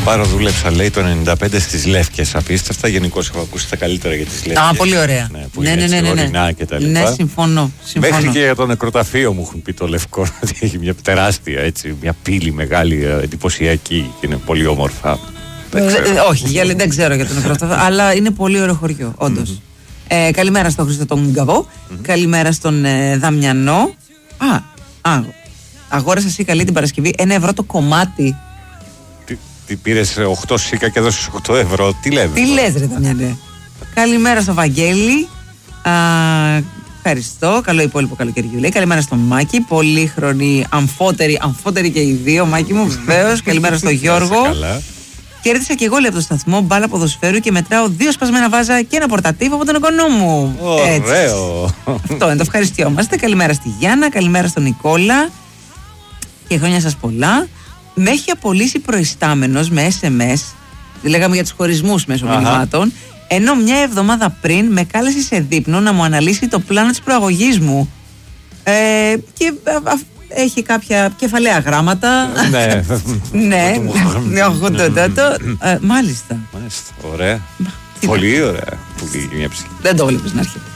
Πάρο, δούλεψα λέει το 95 στις Λεύκες. Απίστευτα. Γενικώς έχω ακούσει τα καλύτερα για τις Λεύκες. Α, πολύ ωραία. Ναι, που είναι ορεινά και τα λοιπά. Ναι, συμφωνώ. Μέχρι και για το νεκροταφείο μου έχουν πει το Λευκό ότι έχει μια τεράστια έτσι, μια πύλη μεγάλη, εντυπωσιακή και είναι πολύ όμορφα. Όχι, δεν ξέρω για το νεκροταφείο, αλλά είναι πολύ ωραίο χωριό, όντως. Καλημέρα στον Χρήστο τον Γκαβό. Καλημέρα στον Δαμιανό. Αγόρασα εσύ καλή την Παρασκευή 1 ευρώ το κομμάτι. Τι πήρες 8 σίκα και έδωσες 8 ευρώ. Τι λέμε. Τι λες ρε Δαμιανέ. Καλημέρα στο Βαγγέλη. Ευχαριστώ. Καλό υπόλοιπο καλοκαιριού λέει. Καλημέρα στον Μάκη. Πολύχρονη, αμφότερη και οι δύο. Μάκη μου, βεβαίως. Καλημέρα στον Γιώργο. Κέρδισα και εγώ λέει από το σταθμό μπάλα ποδοσφαίρου και μετράω 2 σπασμένα βάζα και ένα πορτατίβ από τον εγγονό μου. Ωραίο. Αυτό είναι, το ευχαριστιόμαστε. Καλημέρα στη Γιάννα, καλημέρα στον Νικόλα και χρόνια σας πολλά. Με έχει απολύσει προϊστάμενος με SMS, λέγαμε για τους χωρισμούς μέσω μηνυμάτων, ενώ μια εβδομάδα πριν με κάλεσε σε δείπνο να μου αναλύσει το πλάνο της προαγωγής μου. Και έχει κάποια κεφαλαία γράμματα. Ναι. Ναι. Μάλιστα. Ωραία. Πολύ ωραία. Δεν το βλέπεις να έρχεται.